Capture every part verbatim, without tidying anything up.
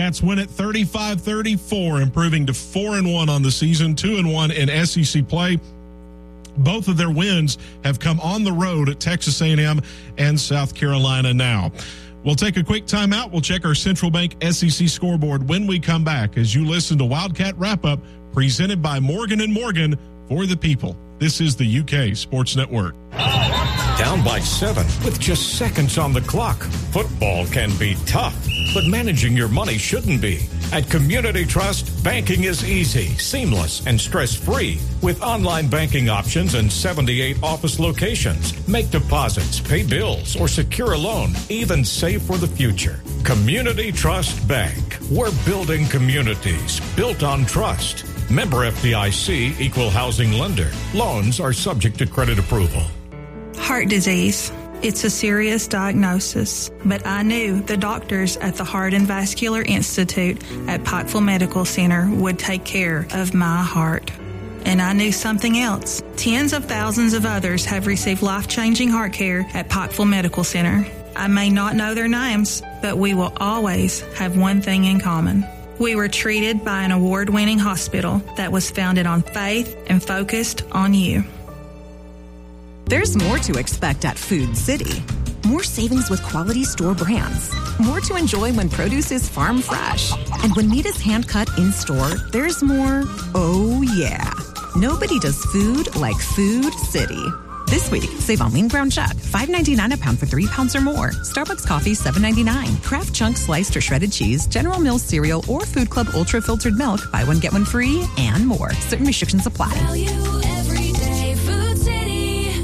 Cats win at thirty-five thirty-four, improving to four and one on the season, two and one in S E C play. Both of their wins have come on the road at Texas A and M and South Carolina now. We'll take a quick timeout. We'll check our Central Bank S E C scoreboard when we come back as you listen to Wildcat Wrap-Up presented by Morgan and Morgan for the people. This is the U K Sports Network. Down by seven with just seconds on the clock. Football can be tough, but managing your money shouldn't be. At Community Trust, banking is easy, seamless, and stress-free with online banking options and seventy-eight office locations. Make deposits, pay bills, or secure a loan, even save for the future. Community Trust Bank. We're building communities built on trust. Member F D I C, Equal Housing Lender. Loans are subject to credit approval. Heart disease. It's a serious diagnosis, but I knew the doctors at the Heart and Vascular Institute at Pikeville Medical Center would take care of my heart. And I knew something else. Tens of thousands of others have received life-changing heart care at Pikeville Medical Center. I may not know their names, but we will always have one thing in common. We were treated by an award-winning hospital that was founded on faith and focused on you. There's more to expect at Food City. More savings with quality store brands. More to enjoy when produce is farm fresh. And when meat is hand-cut in-store, there's more, oh yeah. Nobody does food like Food City. This week, save on lean ground chuck, five ninety-nine a pound for three pounds or more. Starbucks coffee, seven ninety-nine. Kraft Chunk sliced or shredded cheese, General Mills cereal, or Food Club Ultra Filtered Milk. Buy one, get one free, and more. Certain restrictions apply. Value every day, Food City.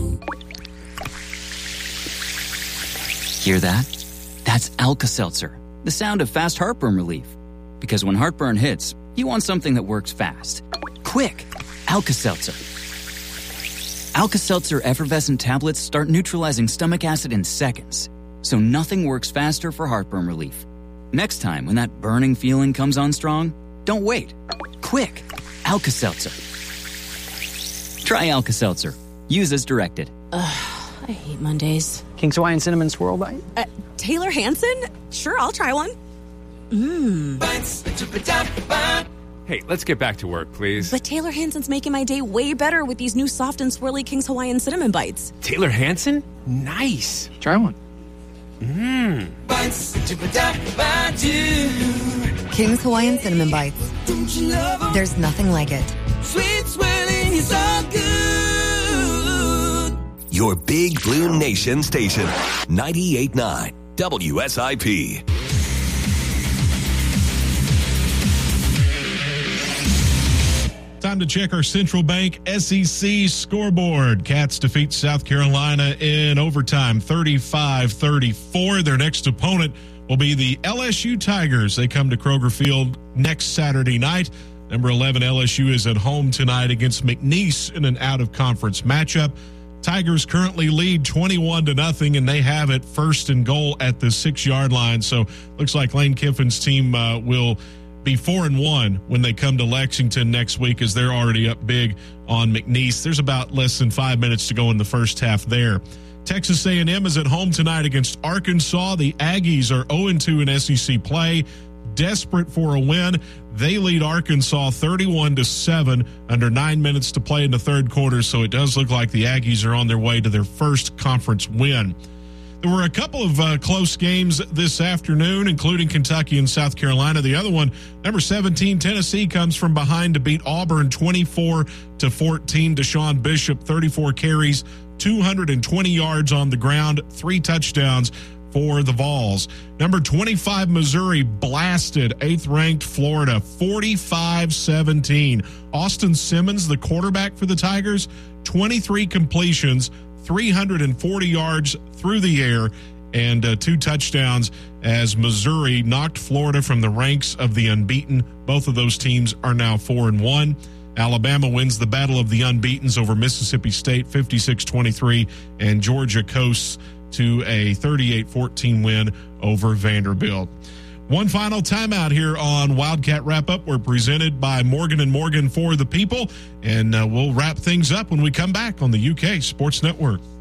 Hear that? That's Alka-Seltzer, the sound of fast heartburn relief. Because when heartburn hits, you want something that works fast. Quick! Alka-Seltzer. Alka-Seltzer effervescent tablets start neutralizing stomach acid in seconds, so nothing works faster for heartburn relief. Next time, when that burning feeling comes on strong, don't wait. Quick! Alka-Seltzer. Try Alka-Seltzer. Use as directed. Ugh. I hate Mondays. King's Hawaiian Cinnamon Swirl Bite? Uh, Taylor Hansen? Sure, I'll try one. Mmm. Hey, let's get back to work, please. But Taylor Hansen's making my day way better with these new soft and swirly King's Hawaiian Cinnamon Bites. Taylor Hansen? Nice. Try one. Mmm. King's Hawaiian Cinnamon Bites. There's nothing like it. Sweet swirling is all good. Your Big Blue Nation station, ninety-eight point nine W S I P. Time to check our Central Bank S E C scoreboard. Cats defeat South Carolina in overtime, thirty-five thirty-four. Their next opponent will be the L S U Tigers. They come to Kroger Field next Saturday night. Number eleven L S U is at home tonight against McNeese in an out-of-conference matchup. Tigers currently lead twenty-one to nothing, and they have it first and goal at the six-yard line. So looks like Lane Kiffin's team uh, will be four and one when they come to Lexington next week, as they're already up big on McNeese. There's about less than five minutes to go in the first half there. Texas A and M is at home tonight against Arkansas. The Aggies are oh and two in S E C play, desperate for a win. They lead Arkansas thirty-one to seven under nine minutes to play in the third quarter, so it does look like the Aggies are on their way to their first conference win. There were a couple of uh, close games this afternoon, including Kentucky and South Carolina. The other one, number seventeen, Tennessee, comes from behind to beat Auburn twenty-four to fourteen. Deshaun Bishop, thirty-four carries, two hundred twenty yards on the ground, three touchdowns for the Vols. Number twenty-five, Missouri blasted eighth-ranked Florida forty-five seventeen. Austin Simmons, the quarterback for the Tigers, twenty-three completions, three hundred forty yards through the air, and uh, two touchdowns as Missouri knocked Florida from the ranks of the unbeaten. Both of those teams are now four and one. Alabama wins the battle of the unbeatens over Mississippi State fifty-six twenty-three, and Georgia coasts to a thirty-eight fourteen win over Vanderbilt. One final timeout here on Wildcat Wrap-Up. We're presented by Morgan and Morgan for the people, and uh, we'll wrap things up when we come back on the U K Sports Network.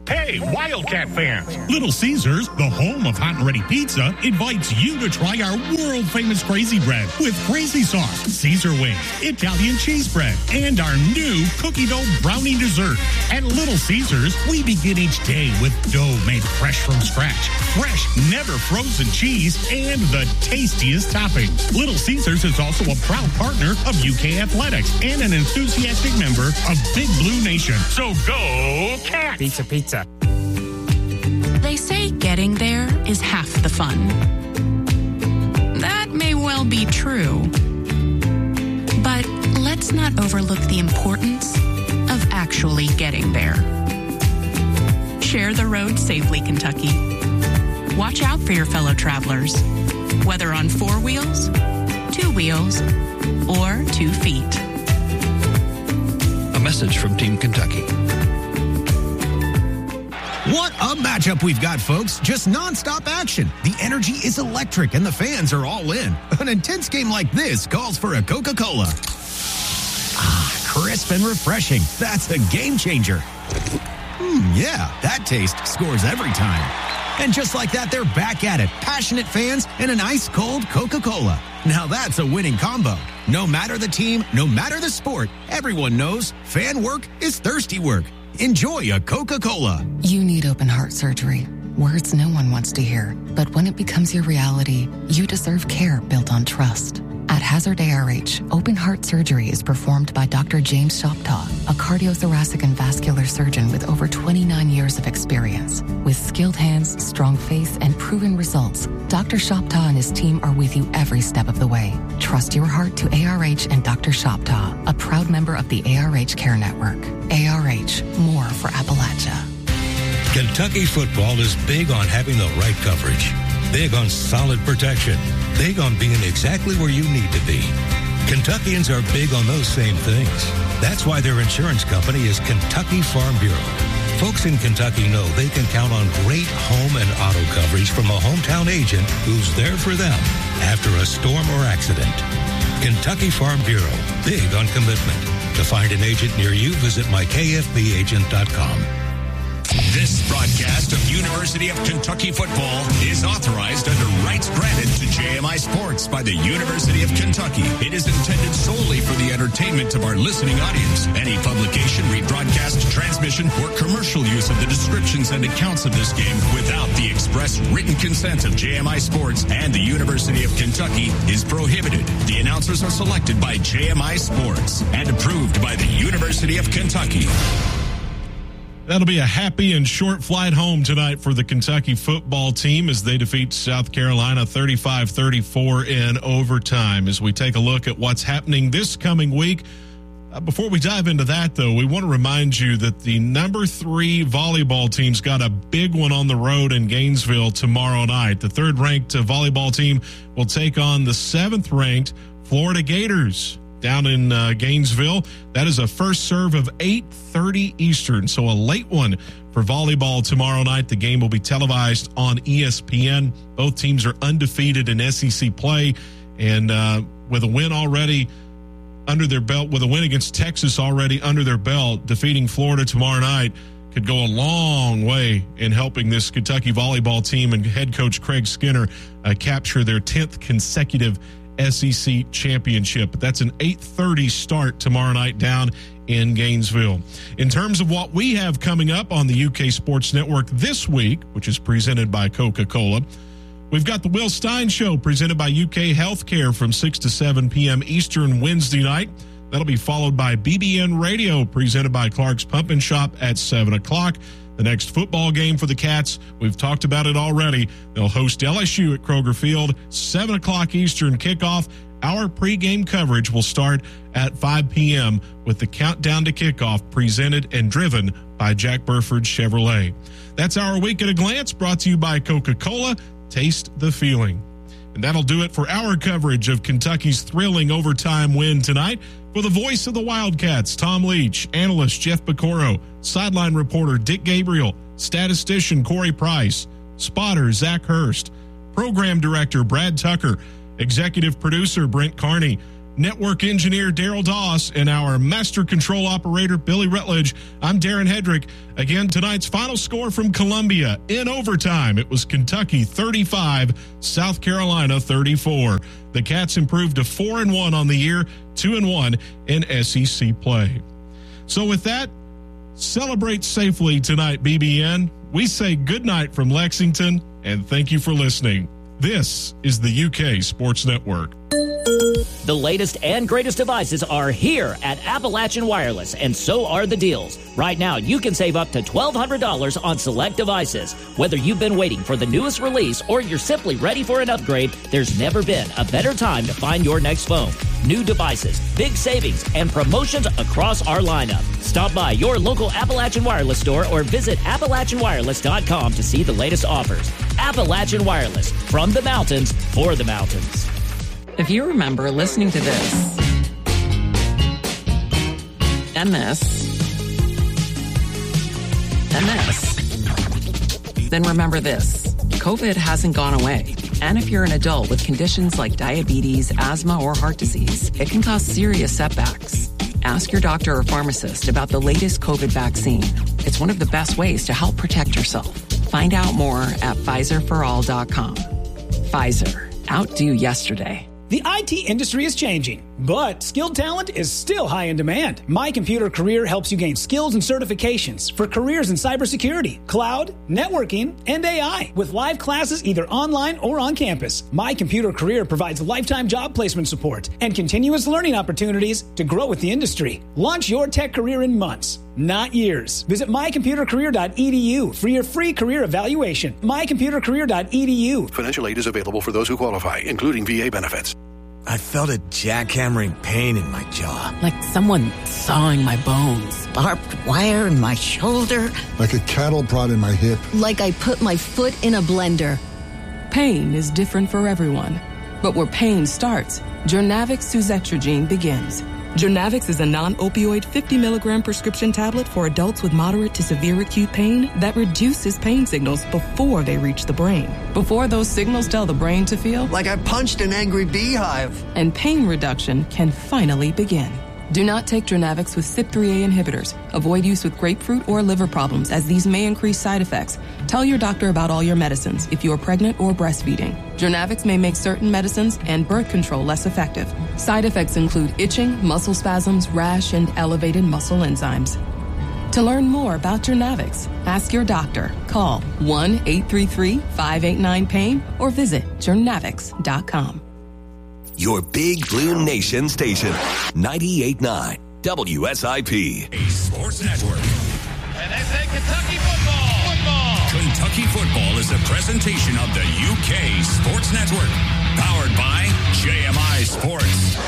Hey, Wildcat fans! Little Caesars, the home of hot and ready pizza, invites you to try our world-famous Crazy Bread with crazy sauce, Caesar wings, Italian cheese bread, and our new cookie dough brownie dessert. At Little Caesars, we begin each day with dough made fresh from scratch, fresh, never frozen cheese, and the tastiest toppings. Little Caesars is also a proud partner of U K Athletics and an enthusiastic member of Big Blue Nation. So go Cats! Pizza, pizza. They say getting there is half the fun. That may well be true. But let's not overlook the importance of actually getting there. Share the road safely, Kentucky. Watch out for your fellow travelers, whether on four wheels, two wheels, or two feet. A message from Team Kentucky. What a matchup we've got, folks. Just nonstop action. The energy is electric and the fans are all in. An intense game like this calls for a Coca-Cola. Ah, crisp and refreshing. That's a game changer. Hmm, yeah, that taste scores every time. And just like that, they're back at it. Passionate fans and an ice-cold Coca-Cola. Now that's a winning combo. No matter the team, no matter the sport, everyone knows fan work is thirsty work. Enjoy a Coca-Cola. You need open heart surgery. Words no one wants to hear. But when it becomes your reality, you deserve care built on trust. At Hazard A R H, open heart surgery is performed by Doctor James Shoptaw, a cardiothoracic and vascular surgeon with over twenty-nine years of experience. With skilled hands, strong faith, and proven results, Doctor Shoptaw and his team are with you every step of the way. Trust your heart to A R H and Doctor Shoptaw, a proud member of the A R H Care Network. A R H, more for Appalachia. Kentucky football is big on having the right coverage, big on solid protection, big on being exactly where you need to be. Kentuckians are big on those same things. That's why their insurance company is Kentucky Farm Bureau. Folks in Kentucky know they can count on great home and auto coverage from a hometown agent who's there for them after a storm or accident. Kentucky Farm Bureau, big on commitment. To find an agent near you, visit my K F B agent dot com. This broadcast of University of Kentucky football is authorized under rights granted to J M I Sports by the University of Kentucky. It is intended solely for the entertainment of our listening audience. Any publication, rebroadcast, transmission, or commercial use of the descriptions and accounts of this game without the express written consent of J M I Sports and the University of Kentucky is prohibited. The announcers are selected by J M I Sports and approved by the University of Kentucky. That'll be a happy and short flight home tonight for the Kentucky football team as they defeat South Carolina thirty-five thirty-four in overtime. As we take a look at what's happening this coming week, uh, before we dive into that, though, we want to remind you that the number three volleyball team's got a big one on the road in Gainesville tomorrow night. The third-ranked uh, volleyball team will take on the seventh-ranked Florida Gators down in uh, Gainesville. That is a first serve of eight thirty Eastern, so a late one for volleyball tomorrow night. The game will be televised on E S P N. Both teams are undefeated in S E C play, and uh, with a win already under their belt, with a win against Texas already under their belt, defeating Florida tomorrow night could go a long way in helping this Kentucky volleyball team and head coach Craig Skinner uh, capture their tenth consecutive S E C championship. But that's an eight thirty start tomorrow night down in Gainesville. In terms of what we have coming up on the U K Sports Network this week, which is presented by Coca-Cola, we've got the Will Stein Show presented by U K Healthcare from six to seven p.m. Eastern Wednesday night. That'll be followed by B B N Radio presented by Clark's Pump and Shop at seven o'clock. The next football game for the Cats, we've talked about it already. They'll host L S U at Kroger Field, seven o'clock Eastern kickoff. Our pregame coverage will start at five p.m. with the countdown to kickoff presented and driven by Jack Burford Chevrolet. That's our week at a glance, brought to you by Coca-Cola. Taste the feeling. And that'll do it for our coverage of Kentucky's thrilling overtime win tonight. For the voice of the Wildcats, Tom Leach, analyst Jeff Picoro, sideline reporter Dick Gabriel, statistician Corey Price, spotter Zach Hurst, program director Brad Tucker, executive producer Brent Carney, network engineer Daryl Doss, and our master control operator Billy Rutledge. I'm Darren Hedrick. Again, tonight's final score from Columbia in overtime. It was Kentucky thirty-five, South Carolina thirty-four. The Cats improved to four and one on the year, two and one in S E C play. So with that, celebrate safely tonight, B B N. We say good night from Lexington, and thank you for listening. This is the U K Sports Network. The latest and greatest devices are here at Appalachian Wireless, and so are the deals. Right now, you can save up to twelve hundred dollars on select devices. Whether you've been waiting for the newest release or you're simply ready for an upgrade, there's never been a better time to find your next phone. New devices, big savings, and promotions across our lineup. Stop by your local Appalachian Wireless store or visit appalachian wireless dot com to see the latest offers. Appalachian Wireless, from the mountains for the mountains. If you remember listening to this, and this, and this, then remember this. COVID hasn't gone away. And if you're an adult with conditions like diabetes, asthma, or heart disease, it can cause serious setbacks. Ask your doctor or pharmacist about the latest COVID vaccine. It's one of the best ways to help protect yourself. Find out more at Pfizer for all dot com. Pfizer. Outdo yesterday. The I T industry is changing, but skilled talent is still high in demand. My Computer Career helps you gain skills and certifications for careers in cybersecurity, cloud, networking, and A I with live classes either online or on campus. My Computer Career provides lifetime job placement support and continuous learning opportunities to grow with the industry. Launch your tech career in months, not years. Visit my computer career dot e d u for your free career evaluation. my computer career dot e d u. Financial aid is available for those who qualify, including V A benefits. I felt a jackhammering pain in my jaw. Like someone sawing my bones. Barbed wire in my shoulder. Like a cattle prod in my hip. Like I put my foot in a blender. Pain is different for everyone. But where pain starts, Journavx Suzetrigine begins. Journavx is a non-opioid fifty milligram prescription tablet for adults with moderate to severe acute pain that reduces pain signals before they reach the brain. Before those signals tell the brain to feel like I punched an angry beehive. And pain reduction can finally begin. Do not take Journavx with C Y P three A inhibitors. Avoid use with grapefruit or liver problems, as these may increase side effects. Tell your doctor about all your medicines if you are pregnant or breastfeeding. Journavx may make certain medicines and birth control less effective. Side effects include itching, muscle spasms, rash, and elevated muscle enzymes. To learn more about Journavx, ask your doctor. Call one eight three three, five eight nine, pain or visit journavx dot com. Your Big Blue Nation station, ninety-eight point nine W S I P. A Sports Network. And they say Kentucky football. Football. Kentucky football is a presentation of the U K Sports Network. Powered by J M I Sports.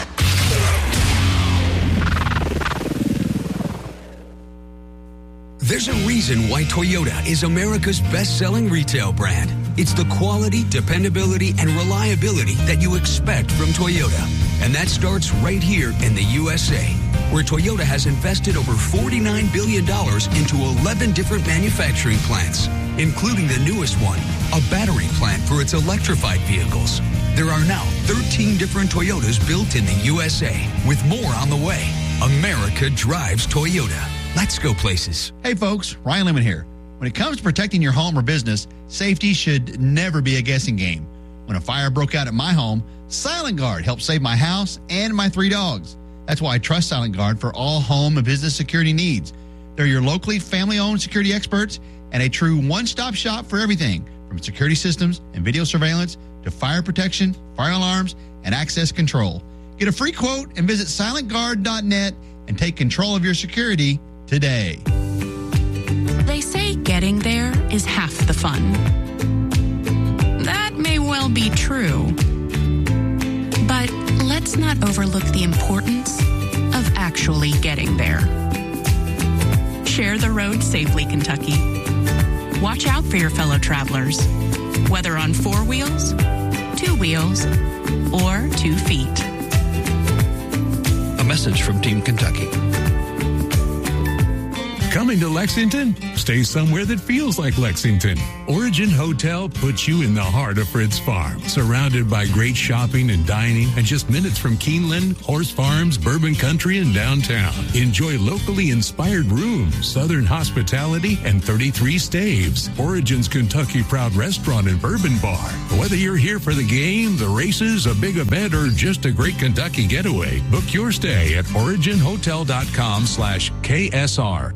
There's a reason why Toyota is America's best-selling retail brand. It's the quality, dependability, and reliability that you expect from Toyota. And that starts right here in the U S A, where Toyota has invested over forty-nine billion dollars into eleven different manufacturing plants, including the newest one, a battery plant for its electrified vehicles. There are now thirteen different Toyotas built in the U S A, with more on the way. America drives Toyota. Let's go places. Hey folks, Ryan Lemon here. When it comes to protecting your home or business, safety should never be a guessing game. When a fire broke out at my home, Silent Guard helped save my house and my three dogs. That's why I trust Silent Guard for all home and business security needs. They're your locally family-owned security experts and a true one-stop shop for everything from security systems and video surveillance to fire protection, fire alarms, and access control. Get a free quote and visit silent guard dot net and take control of your security today. They say getting there is half the fun. That may well be true. But let's not overlook the importance of actually getting there. Share the road safely, Kentucky. Watch out for your fellow travelers, whether on four wheels, two wheels, or two feet. A message from Team Kentucky. Coming to Lexington? Stay somewhere that feels like Lexington. Origin Hotel puts you in the heart of Fritz Farm, surrounded by great shopping and dining, and just minutes from Keeneland, Horse Farms, Bourbon Country, and downtown. Enjoy locally inspired rooms, Southern hospitality, and thirty-three staves. Origin's Kentucky Proud Restaurant and Bourbon Bar. Whether you're here for the game, the races, a big event, or just a great Kentucky getaway, book your stay at originhotel.com slash KSR.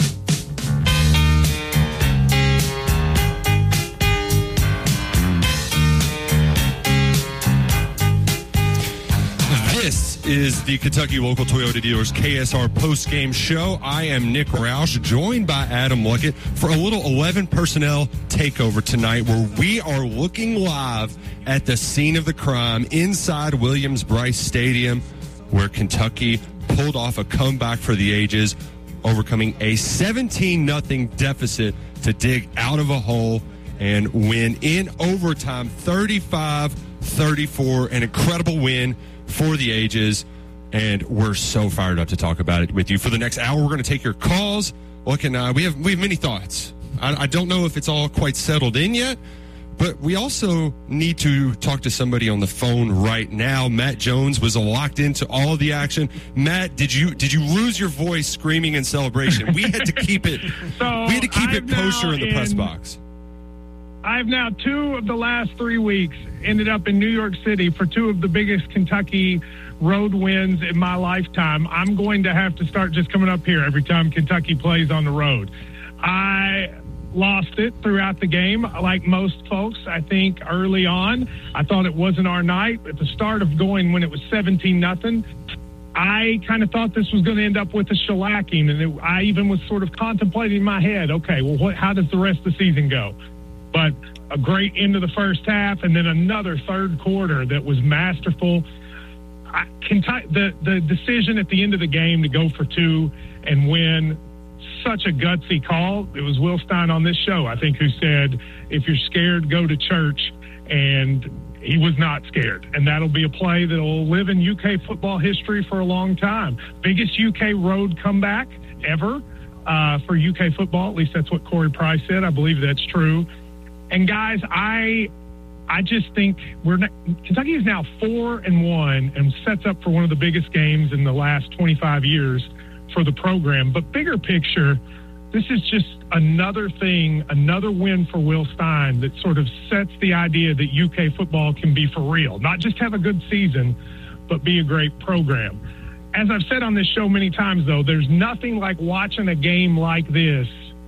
This is the Kentucky Local Toyota Dealers K S R post-game show. I am Nick Roush, joined by Adam Luckett for a little eleven personnel takeover tonight, where we are looking live at the scene of the crime inside Williams-Brice Stadium, where Kentucky pulled off a comeback for the ages, overcoming a seventeen nothing deficit to dig out of a hole and win in overtime thirty-five thirty-four. An incredible win for the ages, and we're so fired up to talk about it with you. For the next hour, we're going to take your calls. Look, and uh, we have we have many thoughts. I, I don't know if it's all quite settled in yet, but we also need to talk to somebody on the phone right now. Matt Jones was locked into all of the action. Matt, did you did you lose your voice screaming in celebration? We had to keep it. So we had to keep I've it kosher in the in, press box. I've now two of the last three weeks ended up in New York City for two of the biggest Kentucky road wins in my lifetime. I'm going to have to start just coming up here every time Kentucky plays on the road. I lost it throughout the game, like most folks, I think, early on. I thought it wasn't our night. At the start of going when it was seventeen nothing, I kind of thought this was going to end up with a shellacking, and it, I even was sort of contemplating in my head, okay, well, what, how does the rest of the season go? But a great end of the first half, and then another third quarter that was masterful. I, Kentucky, the, the decision at the end of the game to go for two and win, such a gutsy call. It was Will Stein on this show, I think, who said, if you're scared, go to church. And he was not scared. And that'll be a play that will live in U K football history for a long time. Biggest U K road comeback ever uh, for U K football. At least that's what Corey Price said. I believe that's true. And guys, I I just think we're not, Kentucky is now four and one and sets up for one of the biggest games in the last twenty-five years for the program. But bigger picture, this is just another thing, another win for Will Stein that sort of sets the idea that U K football can be for real, not just have a good season, but be a great program. As I've said on this show many times, though, there's nothing like watching a game like this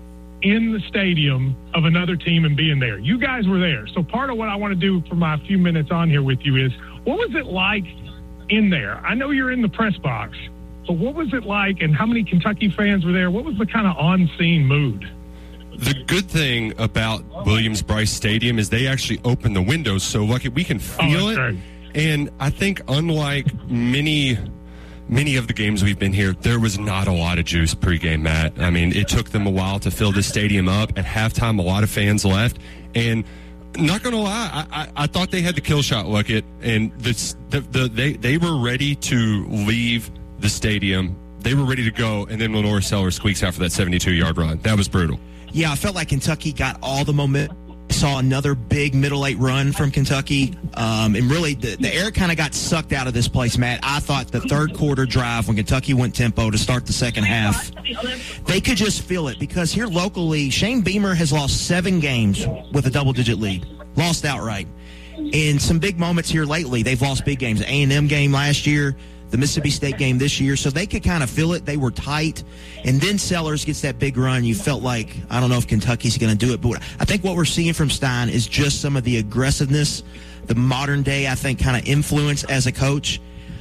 in the stadium of another team and being there. You guys were there. So part of what I want to do for my few minutes on here with you is, what was it like in there? I know you're in the press box, but what was it like, and how many Kentucky fans were there? What was the kind of on-scene mood? The good thing about Williams-Brice Stadium is they actually open the windows, so like we can feel oh, it. Great. And I think unlike many many of the games we've been here, there was not a lot of juice pregame, Matt. I mean, it took them a while to fill the stadium up. At halftime, a lot of fans left. And not going to lie, I, I, I thought they had the kill shot, Luckett, and this, the, the, they, they were ready to leave the stadium. They were ready to go, and then Lenore Sellers squeaks out for that seventy-two-yard run. That was brutal. Yeah, I felt like Kentucky got all the momentum. Saw another big middle eight run from Kentucky. Um, and really, the, the air kind of got sucked out of this place, Matt. I thought the third quarter drive when Kentucky went tempo to start the second half, they could just feel it, because here locally, Shane Beamer has lost seven games with a double-digit lead. Lost outright. In some big moments here lately, they've lost big games. A and M game last year, the Mississippi State game this year, so they could kind of feel it. They were tight. And then Sellers gets that big run. You felt like, I don't know if Kentucky's going to do it, but I think what we're seeing from Stein is just some of the aggressiveness, the modern day, I think, kind of influence as a coach.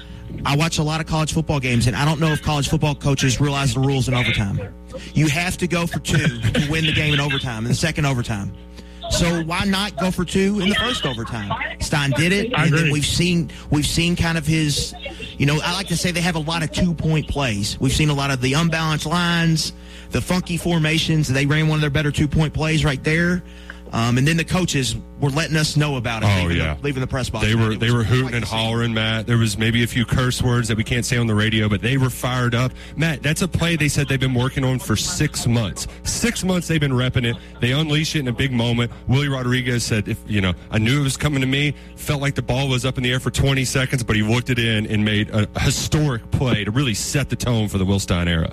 I watch a lot of college football games, and I don't know if college football coaches realize the rules in overtime. You have to go for two to win the game in overtime, in the second overtime. So why not go for two in the first overtime? Stein did it, and then we've seen we've seen kind of his, you know, I like to say they have a lot of two-point plays. We've seen a lot of the unbalanced lines, the funky formations. They ran one of their better two-point plays right there. Um, and then the coaches were letting us know about it. Oh, leaving yeah. The, leaving the press box. They were It they was were hooting quite and the scene. hollering, Matt. There was maybe a few curse words that we can't say on the radio, but they were fired up. Matt, that's a play they said they've been working on for six months. Six months they've been repping it. They unleashed it in a big moment. Willie Rodriguez said, "If you know, I knew it was coming to me. Felt like the ball was up in the air for twenty seconds, but he looked it in and made a historic play to really set the tone for the Will Stein era."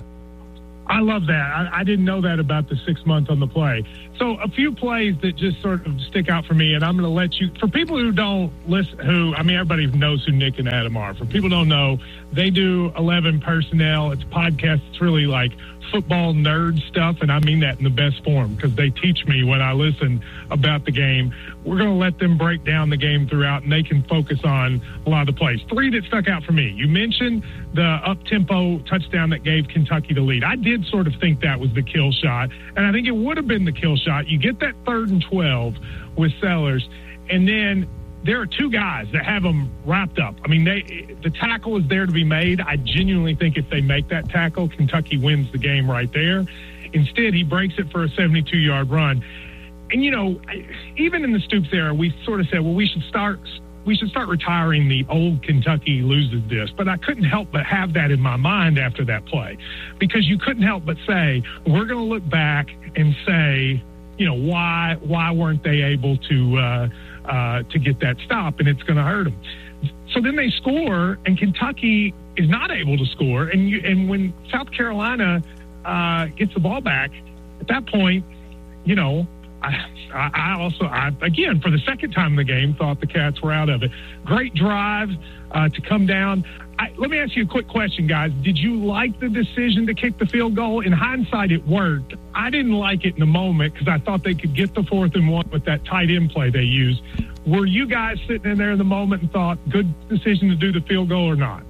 I love that. I, I didn't know that about the six months on the play. So a few plays that just sort of stick out for me, and I'm going to let you, for people who don't listen, who, I mean, everybody knows who Nick and Adam are. For people who don't know, they do eleven personnel. It's a podcast. It's really like football nerd stuff, and I mean that in the best form because they teach me when I listen about the game. We're going to let them break down the game throughout, and they can focus on a lot of the plays. Three that stuck out for me. You mentioned the up-tempo touchdown that gave Kentucky the lead. I did sort of think that was the kill shot, and I think it would have been the kill shot. You get that third and twelve with Sellers, and then there are two guys that have them wrapped up. I mean, they the tackle is there to be made. I genuinely think if they make that tackle, Kentucky wins the game right there. Instead, he breaks it for a seventy-two-yard run. And, you know, even in the Stoops era, we sort of said, well, we should start we should start retiring the old Kentucky loses this. But I couldn't help but have that in my mind after that play because you couldn't help but say, we're going to look back and say, you know, why why weren't they able to uh, uh, to get that stop, and it's going to hurt them. So then they score, and Kentucky is not able to score. And you, and when South Carolina uh, gets the ball back, at that point, you know, I, I also, I, again, for the second time in the game, thought the Cats were out of it. Great drive uh, to come down. I, let me ask you a quick question, guys. Did you like the decision to kick the field goal? In hindsight, it worked. I didn't like it in the moment because I thought they could get the fourth and one with that tight end play they used. Were you guys sitting in there in the moment and thought, good decision to do the field goal or not?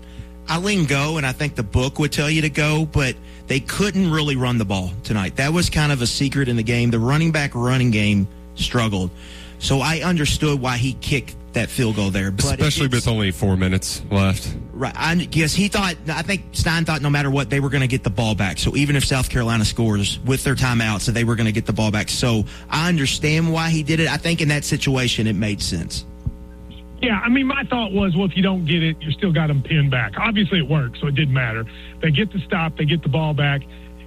I lean go, and I think the book would tell you to go, but they couldn't really run the ball tonight. That was kind of a secret in the game. The running back running game struggled. So I understood why he kicked that field goal there. But especially with only four minutes left. Right. I guess he thought, I think Stein thought no matter what, they were going to get the ball back. So even if South Carolina scores with their timeouts, so they were going to get the ball back. So I understand why he did it. I think in that situation, it made sense. Yeah, I mean, my thought was, well, if you don't get it, you still got them pinned back. Obviously, it worked, so it didn't matter. They get the stop, they get the ball back.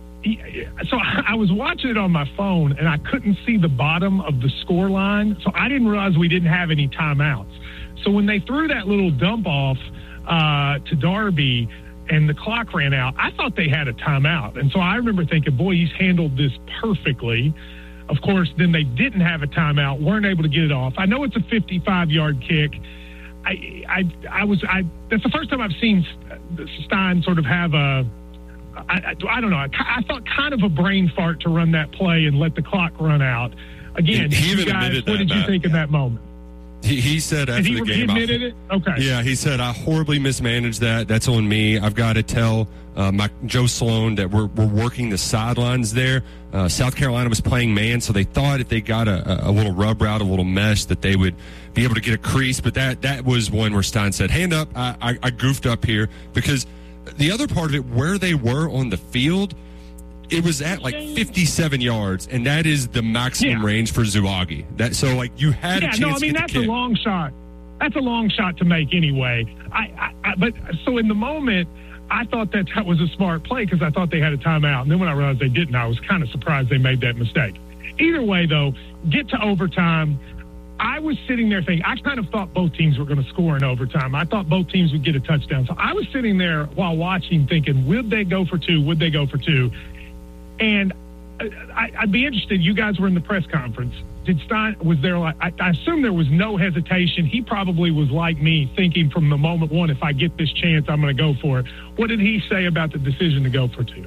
So I was watching it on my phone, and I couldn't see the bottom of the score line, so I didn't realize we didn't have any timeouts. So when they threw that little dump off uh, to Darby and the clock ran out, I thought they had a timeout. And so I remember thinking, boy, he's handled this perfectly. Of course, then they didn't have a timeout, weren't able to get it off. I know it's a fifty-five-yard kick. I, I, I was, I. That's the first time I've seen Stein sort of have a, I, I, I don't know. I, I thought kind of a brain fart to run that play and let the clock run out. Again, he, he you even guys, admitted what that, did you Matt. think in that moment? He, he said after he, the game, he admitted I, it. Okay. Yeah, he said I horribly mismanaged that. That's on me. I've got to tell uh, my Joe Sloan that we're we're working the sidelines there. Uh, South Carolina was playing man, so they thought if they got a, a little rub route, a little mesh, that they would be able to get a crease. But that that was one where Stein said, "Hand up, I, I, I goofed up here," because the other part of it, where they were on the field, it was at like fifty-seven yards, and that is the maximum Yeah. range for Zouagi. That so like you had Yeah, a chance no, I to mean get that's the a kick. long shot. That's a long shot to make anyway. I, I, I but so in the moment, I thought that that was a smart play because I thought they had a timeout, and then when I realized they didn't, I was kind of surprised they made that mistake. Either way, though, get to overtime. I was sitting there thinking, I kind of thought both teams were going to score in overtime. I thought both teams would get a touchdown. So I was sitting there while watching thinking, would they go for two? Would they go for two? And I, I'd be interested. You guys were in the press conference. Did Stein, was there like, I, I assume there was no hesitation. He probably was like me, thinking from the moment one, if I get this chance, I'm going to go for it. What did he say about the decision to go for two?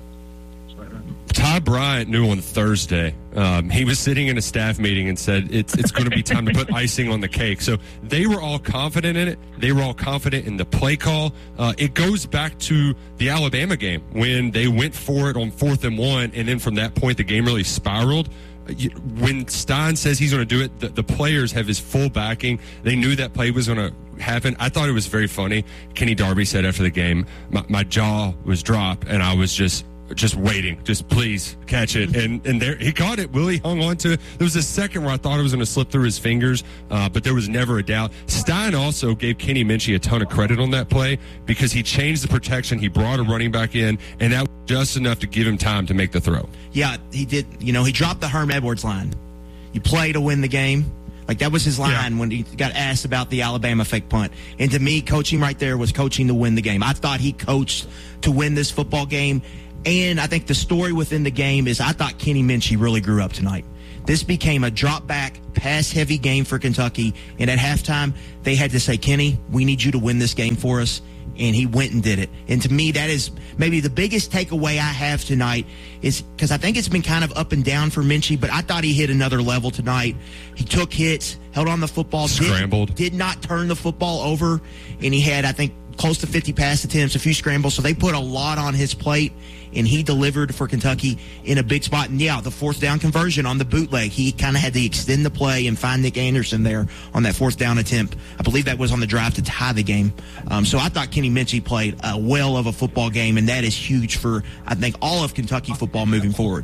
Todd Bryant knew on Thursday. Um, he was sitting in a staff meeting and said it's it's going to be time to put icing on the cake. So they were all confident in it. They were all confident in the play call. Uh, it goes back to the Alabama game when they went for it on fourth and one, and then from that point the game really spiraled. When Stein says he's going to do it, the, the players have his full backing. They knew that play was going to happen. I thought it was very funny. Kenny Darby said after the game, my, my jaw was dropped, and I was just just waiting, just please catch it. And and there he caught it. Willie hung on to it. There was a second where I thought it was going to slip through his fingers, uh, but there was never a doubt. Stein also gave Kenny Minchie a ton of credit on that play because he changed the protection. He brought a running back in, and that was just enough to give him time to make the throw. Yeah, he did. You know, he dropped the Herm Edwards line. You play to win the game. Like, that was his line yeah. when he got asked about the Alabama fake punt. And to me, coaching right there was coaching to win the game. I thought he coached to win this football game. And I think the story within the game is I thought Kenny Minchie really grew up tonight. This became a drop-back, pass-heavy game for Kentucky. And at halftime, they had to say, Kenny, we need you to win this game for us. And he went and did it. And to me, that is maybe the biggest takeaway I have tonight is because I think it's been kind of up and down for Minchie, but I thought he hit another level tonight. He took hits, held on the football, scrambled, did, did not turn the football over, and he had, I think, close to fifty pass attempts, a few scrambles. So they put a lot on his plate, and he delivered for Kentucky in a big spot. And, yeah, the fourth down conversion on the bootleg, he kind of had to extend the play and find Nick Anderson there on that fourth down attempt. I believe that was on the drive to tie the game. Um, so I thought Kenny Minchie played a well of a football game, and that is huge for, I think, all of Kentucky football moving forward.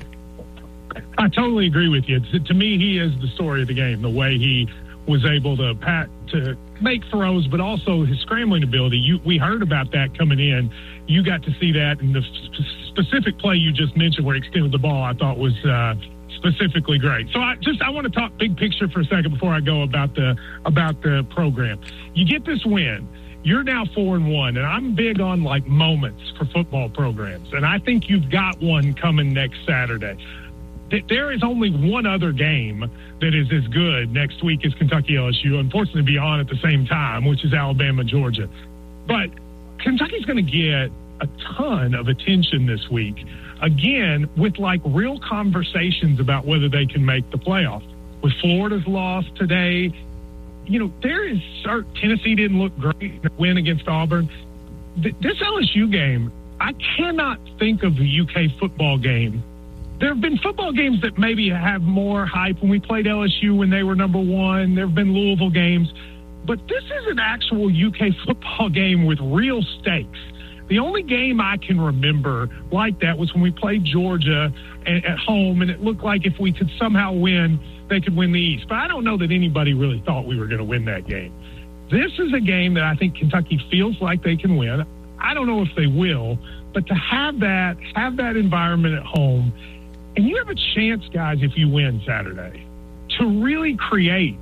I totally agree with you. To me, he is the story of the game, the way he was able to pat to make throws, but also his scrambling ability. You, we heard about that coming in. You got to see that, and the specific play you just mentioned where he extended the ball, I thought was uh, specifically great. So I just I want to talk big picture for a second before I go about the about the program. You get this win. You're now four and one, and I'm big on like moments for football programs, and I think you've got one coming next Saturday. There is only one other game that is as good next week as Kentucky L S U, unfortunately be on at the same time, which is Alabama, Georgia. But Kentucky's going to get a ton of attention this week, again, with like real conversations about whether they can make the playoff. With Florida's loss today, you know, there is certain, Tennessee didn't look great in the win against Auburn. This L S U game, I cannot think of the U K football game. There have been football games that maybe have more hype. When we played L S U when they were number one, there have been Louisville games. But this is an actual U K football game with real stakes. The only game I can remember like that was when we played Georgia at home, and it looked like if we could somehow win, they could win the East. But I don't know that anybody really thought we were going to win that game. This is a game that I think Kentucky feels like they can win. I don't know if they will, but to have that, have that environment at home, and you have a chance, guys, if you win Saturday, to really create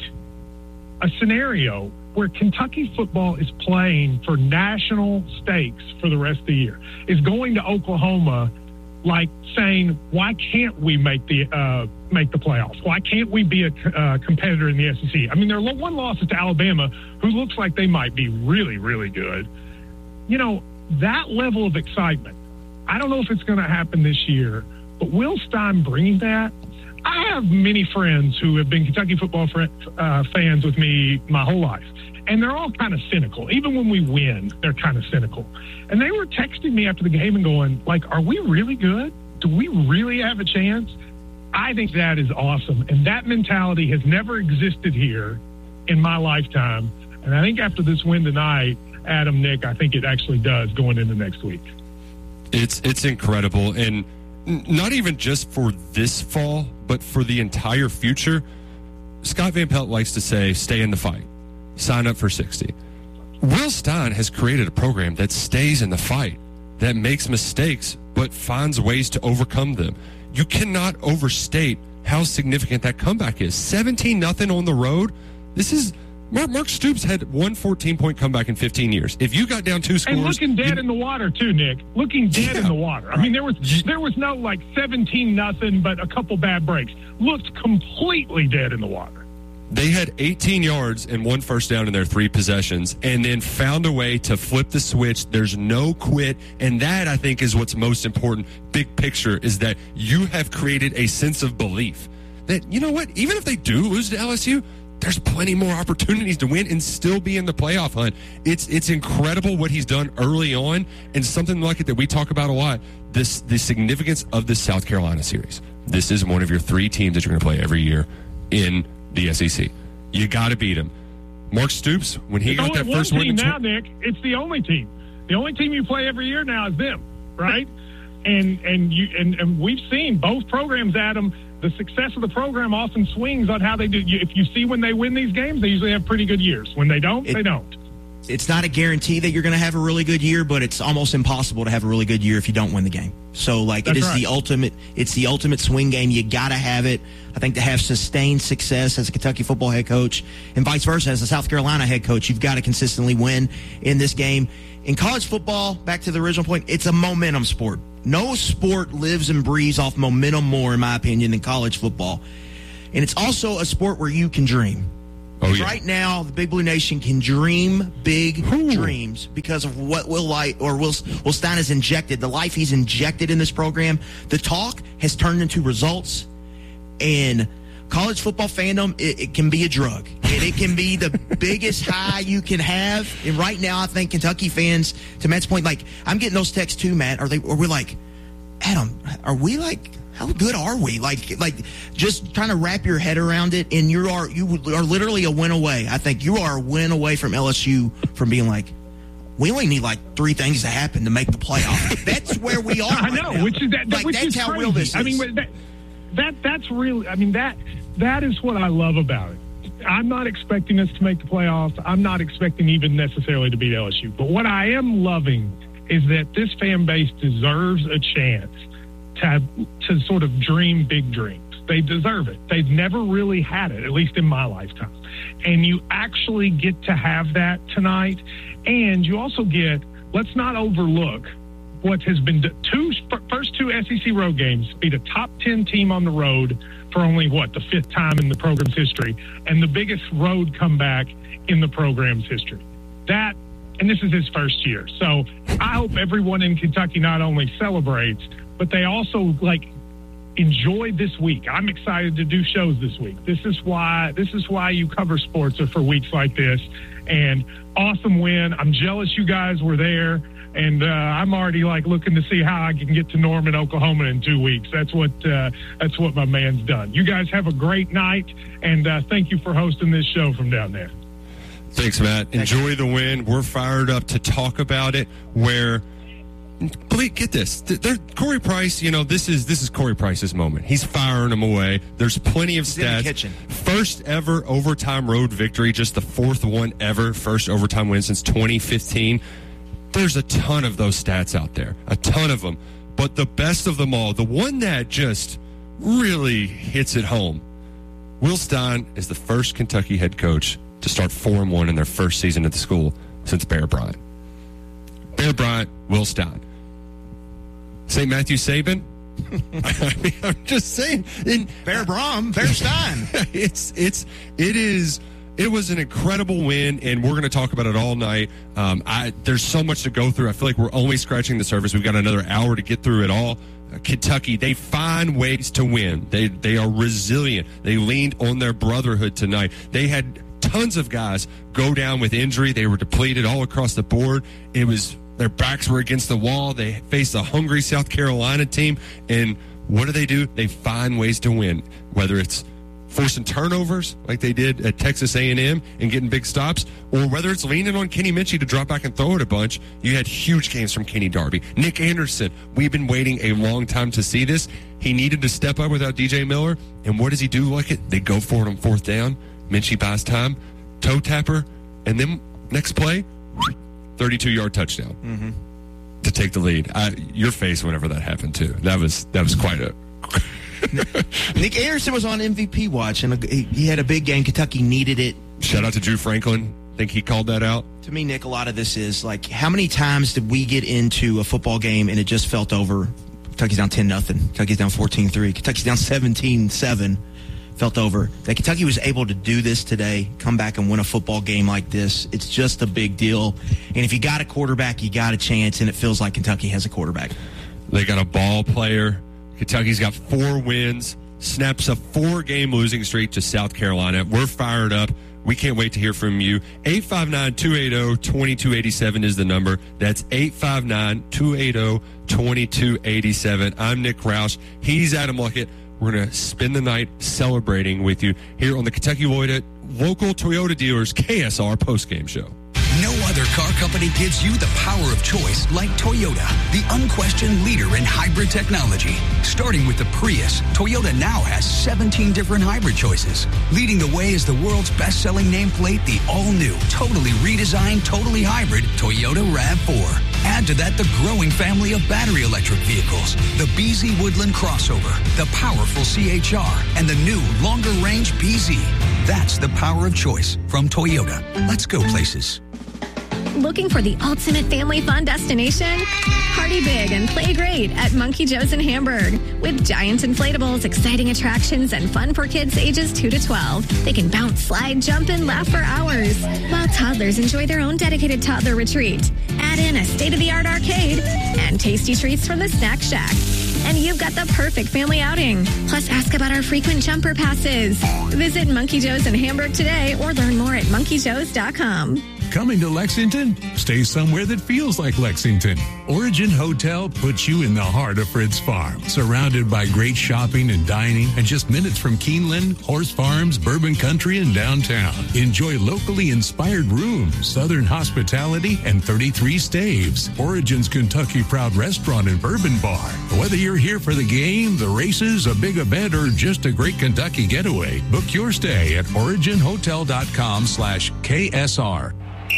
a scenario where Kentucky football is playing for national stakes for the rest of the year, is going to Oklahoma like saying, why can't we make the uh, make the playoffs? Why can't we be a uh, competitor in the S E C? I mean, their one loss is to Alabama, who looks like they might be really, really good. You know, that level of excitement, I don't know if it's going to happen this year, but Will Stein bringing that? I have many friends who have been Kentucky football fr- uh, fans with me my whole life, and they're all kind of cynical. Even when we win, they're kind of cynical. And they were texting me after the game and going, like, are we really good? Do we really have a chance? I think that is awesome, and that mentality has never existed here in my lifetime. And I think after this win tonight, Adam, Nick, I think it actually does going into next week. It's it's incredible, and not even just for this fall, but for the entire future. Scott Van Pelt likes to say, stay in the fight. Sign up for sixty. Will Stein has created a program that stays in the fight, that makes mistakes, but finds ways to overcome them. You cannot overstate how significant that comeback is. seventeen nothing on the road. This is... Mark, Mark Stoops had one fourteen-point comeback in fifteen years. If you got down two scores... And looking dead you, in the water, too, Nick. Looking dead yeah, in the water. I mean, there was there was no, like, seventeen nothing, but a couple bad breaks. Looked completely dead in the water. They had eighteen yards and one first down in their three possessions, and then found a way to flip the switch. There's no quit, and that, I think, is what's most important. Big picture is that you have created a sense of belief that, you know what, even if they do lose to L S U, there's plenty more opportunities to win and still be in the playoff hunt. It's it's incredible what he's done early on, and something like it that we talk about a lot, this the significance of this South Carolina series. This is one of your three teams that you're going to play every year in the S E C. You got to beat them. Mark Stoops, when he it's got that first win win. Now, Nick, it's the only team. The only team you play every year now is them, right? And and you and, and we've seen both programs, Adam. The success of the program often swings on how they do. If you see when they win these games, they usually have pretty good years. When they don't, it, they don't. It's not a guarantee that you're going to have a really good year, but it's almost impossible to have a really good year if you don't win the game. So, like, That's it is right. the ultimate. It's the ultimate swing game. You got to have it. I think to have sustained success as a Kentucky football head coach, and vice versa as a South Carolina head coach, you've got to consistently win in this game. In college football, back to the original point, it's a momentum sport. No sport lives and breathes off momentum more, in my opinion, than college football. And it's also a sport where you can dream. Oh, yeah. Right now, the Big Blue Nation can dream big Ooh. dreams because of what Will Light or Will, Will Stein has injected, the life he's injected in this program. The talk has turned into results, and college football fandom, it, it can be a drug. And it can be the biggest high you can have. And right now, I think Kentucky fans, to Matt's point, like, I'm getting those texts too, Matt. Are they? Are we like, Adam, are we like, how good are we? Like, like just trying to wrap your head around it, and you are you are literally a win away. I think you are a win away from L S U from being like, we only need like three things to happen to make the playoff. That's where we are. I right know, now. which is that. Like, which that's is how crazy. real this is. I mean, that, that that's really. I mean that that is what I love about it. I'm not expecting us to make the playoffs. I'm not expecting even necessarily to beat L S U. But what I am loving is that this fan base deserves a chance to have, to sort of dream big dreams. They deserve it. They've never really had it, at least in my lifetime. And you actually get to have that tonight. And you also get, let's not overlook what has been the two first two S E C road games, beat a top ten team on the road for only, what, the fifth time in the program's history, and the biggest road comeback in the program's history. That, and this is his first year. So I hope everyone in Kentucky not only celebrates, but they also, like, enjoy this week. I'm excited to do shows this week. This is why this is why you cover sports for weeks like this. And awesome win. I'm jealous you guys were there. And uh, I'm already, like, looking to see how I can get to Norman, Oklahoma in two weeks. That's what uh, that's what my man's done. You guys have a great night, and uh, thank you for hosting this show from down there. Thanks, Matt. Enjoy the win. We're fired up to talk about it. Where, Blake, get this. They're, Corey Price, you know, this is this is Corey Price's moment. He's firing them away. There's plenty of stats. Kitchen. First ever overtime road victory, just the fourth one ever. First overtime win since twenty fifteen. There's a ton of those stats out there, a ton of them. But the best of them all, the one that just really hits it home, Will Stein is the first Kentucky head coach to start four and one in their first season at the school since Bear Bryant. Bear Bryant, Will Stein. Saint Matthew Saban? I mean, I'm just saying. In, Bear Brom, Bear Stein. it's, it's, it is... It was an incredible win, and we're going to talk about it all night. Um, I, there's so much to go through. I feel like we're only scratching the surface. We've got another hour to get through it all. Uh, Kentucky, they find ways to win. They they are resilient. They leaned on their brotherhood tonight. They had tons of guys go down with injury. They were depleted all across the board. It was their backs were against the wall. They faced a hungry South Carolina team, and what do they do? They find ways to win, whether it's forcing turnovers like they did at Texas A and M and getting big stops, or whether it's leaning on Kenny Minchie to drop back and throw it a bunch. You had huge games from Kenny Darby. Nick Anderson, we've been waiting a long time to see this. He needed to step up without D J Miller, and what does he do like it? They go for it on fourth down. Minchie buys time, toe tapper, and then next play, thirty-two-yard touchdown mm-hmm. to take the lead. I, your face whenever that happened, too. That was, that was quite a... Nick Anderson was on M V P watch, and he had a big game. Kentucky needed it. Shout out to Drew Franklin. Think he called that out? To me, Nick, a lot of this is like, how many times did we get into a football game and it just felt over? Kentucky's down ten nothing. Kentucky's down fourteen three. Kentucky's down seventeen seven. Felt over. That Kentucky was able to do this today, come back and win a football game like this. It's just a big deal. And if you got a quarterback, you got a chance, and it feels like Kentucky has a quarterback. They got a ball player. Kentucky's got four wins, snaps a four-game losing streak to South Carolina. We're fired up. We can't wait to hear from you. eight five nine, two eight zero, two two eight seven is the number. That's eight five nine, two eight zero, two two eight seven. I'm Nick Roush. He's Adam Luckett. We're going to spend the night celebrating with you here on the Kentucky Local Toyota Dealers K S R postgame show. No other car company gives you the power of choice like Toyota, the unquestioned leader in hybrid technology. Starting with the Prius, Toyota now has seventeen different hybrid choices. Leading the way is the world's best-selling nameplate, the all-new, totally redesigned, totally hybrid Toyota RAV four. Add to that the growing family of battery electric vehicles, the B Z Woodland crossover, the powerful C H R, and the new longer-range B Z. That's the power of choice from Toyota. Let's go places. Looking for the ultimate family fun destination? Party big and play great at Monkey Joe's in Hamburg. With giant inflatables, exciting attractions, and fun for kids ages two to twelve. They can bounce, slide, jump, and laugh for hours, while toddlers enjoy their own dedicated toddler retreat. Add in a state-of-the-art arcade and tasty treats from the Snack Shack. And you've got the perfect family outing. Plus, ask about our frequent jumper passes. Visit Monkey Joe's in Hamburg today or learn more at monkey joes dot com. Coming to Lexington? Stay somewhere that feels like Lexington. Origin Hotel puts you in the heart of Fritz Farm, surrounded by great shopping and dining, and just minutes from Keeneland, Horse Farms, Bourbon Country, and downtown. Enjoy locally inspired rooms, Southern hospitality, and thirty-three staves. Origin's Kentucky Proud Restaurant and Bourbon Bar. Whether you're here for the game, the races, a big event, or just a great Kentucky getaway, book your stay at origin hotel dot com slash K S R.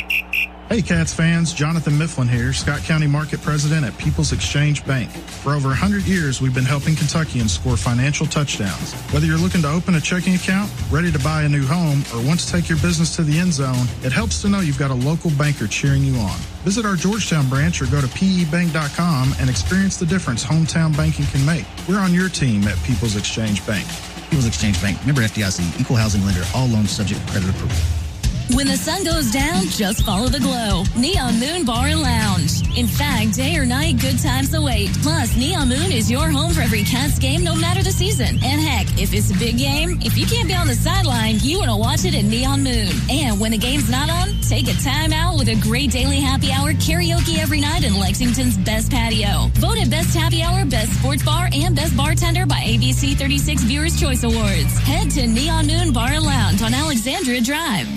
Hey Cats fans, Jonathan Mifflin here, Scott County Market President at People's Exchange Bank. For over one hundred years, we've been helping Kentuckians score financial touchdowns. Whether you're looking to open a checking account, ready to buy a new home, or want to take your business to the end zone, it helps to know you've got a local banker cheering you on. Visit our Georgetown branch or go to P E bank dot com and experience the difference hometown banking can make. We're on your team at People's Exchange Bank. People's Exchange Bank, member F D I C, equal housing lender, all loans subject to credit approval. When the sun goes down, just follow the glow. Neon Moon Bar and Lounge. In fact, day or night, good times await. Plus, Neon Moon is your home for every Cats game, no matter the season. And heck, if it's a big game, if you can't be on the sideline, you want to watch it at Neon Moon. And when the game's not on, take a time out with a great daily happy hour karaoke every night in Lexington's best patio. Voted Best Happy Hour, Best Sports Bar, and Best Bartender by A B C thirty-six Viewers' Choice Awards. Head to Neon Moon Bar and Lounge on Alexandria Drive.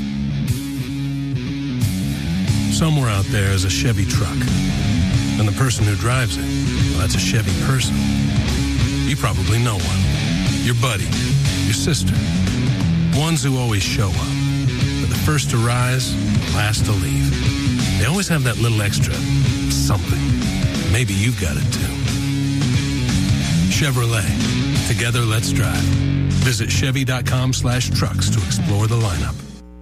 Somewhere out there is a Chevy truck. And the person who drives it, well, that's a Chevy person. You probably know one. Your buddy, your sister. Ones who always show up. They're the first to rise, last to leave. They always have that little extra something. Maybe you've got it too. Chevrolet. Together, let's drive. Visit Chevy.com slash trucks to explore the lineup.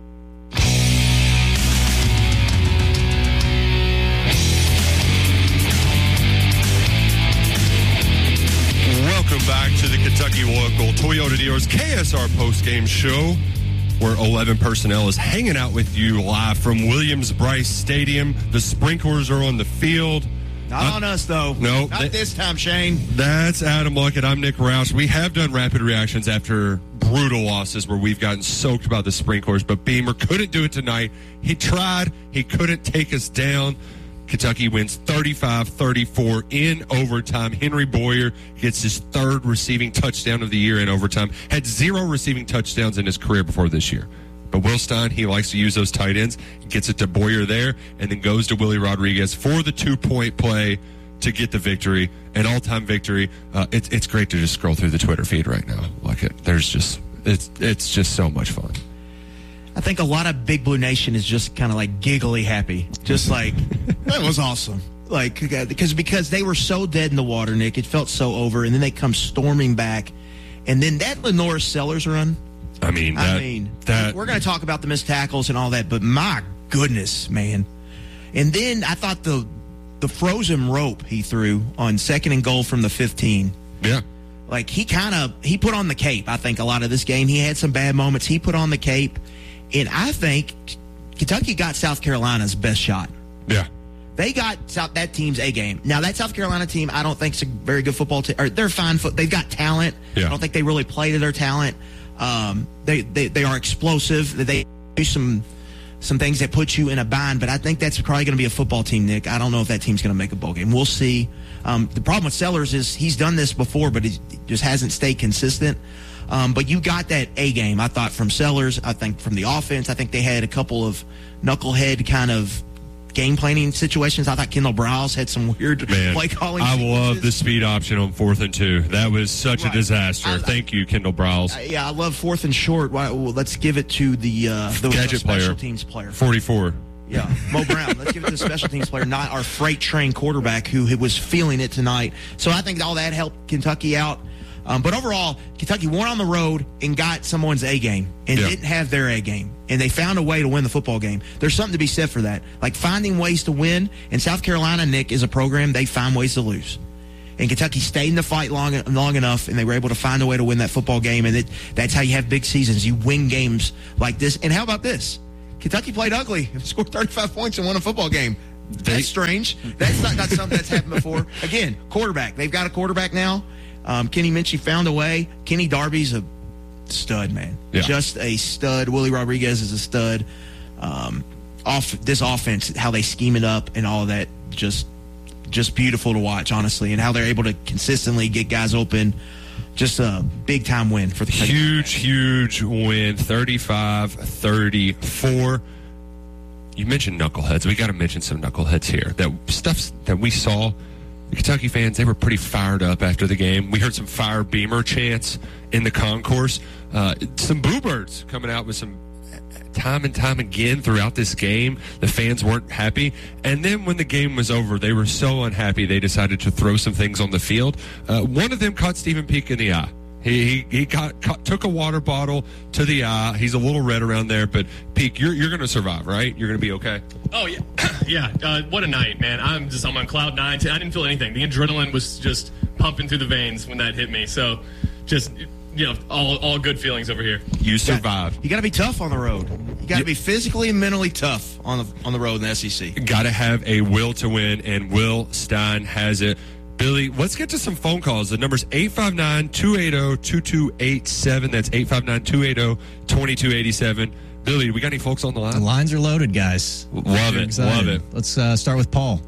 Welcome back to the Kentucky Local Toyota Dealers K S R postgame show, where eleven personnel is hanging out with you live from Williams-Brice Stadium. The sprinklers are on the field. Not uh, on us, though. No. Not that, this time, Shane. That's Adam Luckett. I'm Nick Roush. We have done rapid reactions after brutal losses where we've gotten soaked by the sprinklers, but Beamer couldn't do it tonight. He tried. He couldn't take us down. Kentucky wins thirty-five thirty-four in overtime. Henry Boyer gets his third receiving touchdown of the year in overtime. Had zero receiving touchdowns in his career before this year. But Will Stein, he likes to use those tight ends, gets it to Boyer there, and then goes to Willie Rodriguez for the two-point play to get the victory, an all-time victory. Uh, it's it's great to just scroll through the Twitter feed right now. Like it, there's just it's it's just so much fun. I think a lot of Big Blue Nation is just kind of like giggly happy. Just like, that was awesome. Like, because because they were so dead in the water, Nick. It felt so over. And then they come storming back. And then that Lenore Sellers run. I mean, that, I mean, that, we're going to talk about the missed tackles and all that, but my goodness, man. And then I thought the the frozen rope he threw on second and goal from the fifteen. Yeah. Like, he kind of, he put on the cape, I think, a lot of this game. He had some bad moments. He put on the cape. And I think Kentucky got South Carolina's best shot. Yeah. They got South, that team's A game. Now, that South Carolina team, I don't think is a very good football team. Or they're fine. Fo- they've got talent. Yeah. I don't think they really play to their talent. Um, they, they they are explosive. They do some some things that put you in a bind. But I think that's probably going to be a football team, Nick. I don't know if that team's going to make a bowl game. We'll see. Um, the problem with Sellers is he's done this before, but he just hasn't stayed consistent. Um, but you got that A game, I thought, from Sellers. I think from the offense, I think they had a couple of knucklehead kind of game planning situations. I thought Kendall Browse had some weird Man, play calling. I sequences. love the speed option on fourth and two. That was such Right. a disaster. I- Thank you, Kendall Browse. Uh, yeah, I love fourth and short. Why, well, let's give it to the, uh, the Gadget special player. teams player. forty-four. Yeah, Mo Brown. Let's give it to the special teams player, not our freight train quarterback who was feeling it tonight. So I think all that helped Kentucky out. Um, but overall, Kentucky won on the road and got someone's A game and Yeah. didn't have their A game. And they found a way to win the football game. There's something to be said for that. Like finding ways to win. And South Carolina, Nick, is a program, they find ways to lose. And Kentucky stayed in the fight long long enough, and they were able to find a way to win that football game. And it, that's how you have big seasons. You win games like this. And how about this? Kentucky played ugly, scored thirty-five points and won a football game. That's strange. That's not, not something that's happened before. Again, quarterback. They've got a quarterback now. Um, Kenny Minchie found a way. Kenny Darby's a stud, man. Yeah. Just a stud. Willie Rodriguez is a stud. Um, off this offense, how they scheme it up and all of that, just just beautiful to watch, honestly, and how they're able to consistently get guys open. Just a big-time win for the Kentucky. Huge, huge win, thirty-five thirty-four. You mentioned knuckleheads. We got to mention some knuckleheads here. That stuff that we saw, the Kentucky fans, they were pretty fired up after the game. We heard some Fire Beamer chants in the concourse. Uh, some Boo Birds coming out with some time and time again throughout this game. The fans weren't happy. And then when the game was over, they were so unhappy they decided to throw some things on the field. Uh, one of them caught Stephen Peak in the eye. He he, he caught, caught, took a water bottle to the eye. He's a little red around there, but Peak, you're you're going to survive, right? You're going to be okay? Oh, yeah. yeah. Uh, what a night, man. I'm just I'm on cloud nine. I didn't feel anything. The adrenaline was just pumping through the veins when that hit me. So just, you know, all, all good feelings over here. You survived. You got to be tough on the road. You got to be physically and mentally tough on the on the road in the S E C. Got to have a will to win, and Will Stein has it. Billy, let's get to some phone calls. The number's eight five nine, two eight zero, two two eight seven. That's eight five nine, two eight zero, two two eight seven. Billy, we got any folks on the line? The lines are loaded, guys. Love We're it. excited. Love it. Let's uh, start with Paul.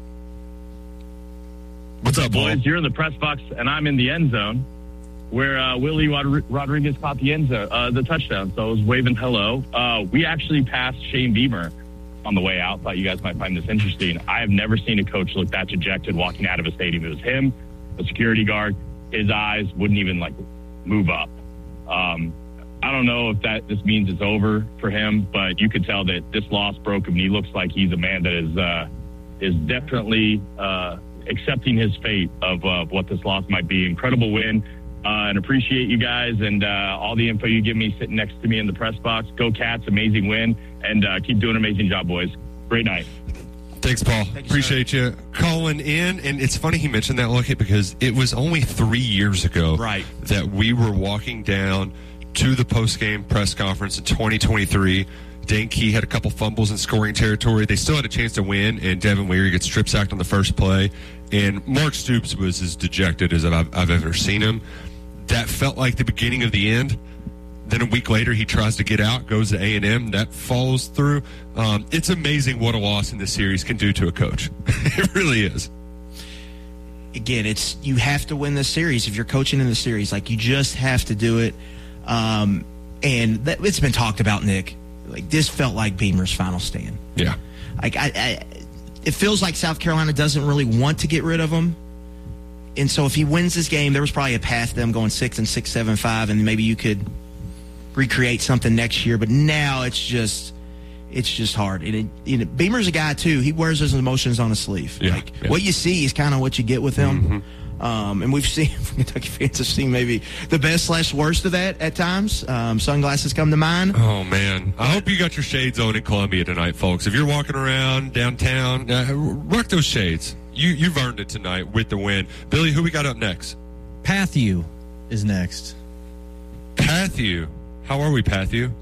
What's up, Paul? Boys, you're in the press box, and I'm in the end zone where uh, Willie Rod- Rodriguez caught the end zone, uh, the touchdown. So I was waving hello. Uh, we actually passed Shane Beamer on the way out. Thought you guys might find this interesting. I have never seen a coach look that dejected walking out of a stadium. It was him, the security guard. His eyes wouldn't even like move up. Um, I don't know if that this means it's over for him, but you could tell that this loss broke him. He looks like he's a man that is uh, is definitely uh, accepting his fate of uh, what this loss might be. Incredible win. Uh, and appreciate you guys and uh, all the info you give me sitting next to me in the press box. Go Cats, amazing win, and uh, keep doing an amazing job, boys. Great night. Thanks, Paul. Thank you, Appreciate sir. you calling in. And it's funny he mentioned that, Luckett, because it was only three years ago right. that we were walking down to the post-game press conference in twenty twenty-three. Dane Key had a couple fumbles in scoring territory. They still had a chance to win, and Devin Leary gets strip sacked on the first play. And Mark Stoops was as dejected as I've, I've ever seen him. That felt like the beginning of the end. Then a week later, he tries to get out, goes to A and M. That follows through. Um, it's amazing what a loss in this series can do to a coach. It really is. Again, it's you have to win this series if you're coaching in the series. Like, you just have to do it. Um, and that, it's been talked about, Nick. Like, this felt like Beamer's final stand. Yeah. Like, I, I, it feels like South Carolina doesn't really want to get rid of him. And so if he wins this game, there was probably a path to them going six and six, seven, five, and maybe you could recreate something next year. But now it's just, it's just hard. And it, you know, Beamer's a guy too. He wears his emotions on his sleeve. Yeah, like yeah. what you see is kind of what you get with him. Mm-hmm. Um, and we've seen Kentucky fans have seen maybe the best slash worst of that at times. Um, sunglasses come to mind. Oh man, I hope you got your shades on in Columbia tonight, folks. If you're walking around downtown, uh, rock those shades. You, you've earned it tonight with the win. Billy, who we got up next? Pathu is next. Pathu. How are we, Pathu?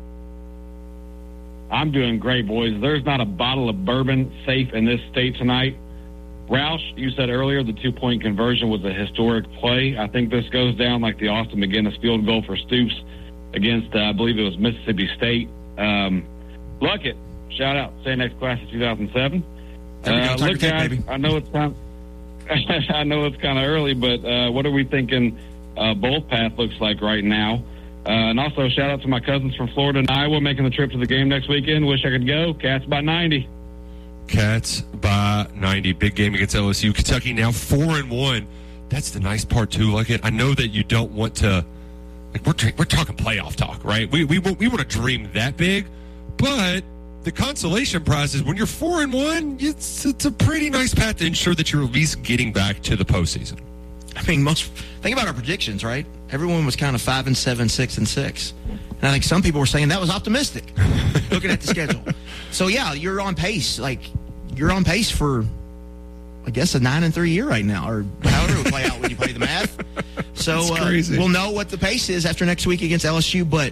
I'm doing great, boys. There's not a bottle of bourbon safe in this state tonight. Roush, you said earlier the two-point conversion was a historic play. I think this goes down like the Austin McGinnis field goal for Stoops against, uh, I believe it was Mississippi State. Um, Luckett, shout out, say next class of two thousand seven. There we go, Uh, Tiger look, Tape, guys, baby. I know it's kind I know it's kind of early, but uh, what are we thinking uh, bowl path looks like right now? Uh, and also, shout out to my cousins from Florida and Iowa making the trip to the game next weekend. Wish I could go. Cats by ninety. Cats by ninety. Big game against L S U. Kentucky now four and one. That's the nice part too. Like it, I know that you don't want to. Like we're we're talking playoff talk, right? We we we want to dream that big, but the consolation prize is when you're four and one. It's it's a pretty nice path to ensure that you're at least getting back to the postseason. I mean, most think about our predictions, right? Everyone was kind of five and seven, six and six, and I think some people were saying that was optimistic, looking at the schedule. So yeah, you're on pace. Like you're on pace for, I guess, a nine and three year right now, or however it would play out when you play the math. So uh, we'll know what the pace is after next week against L S U. But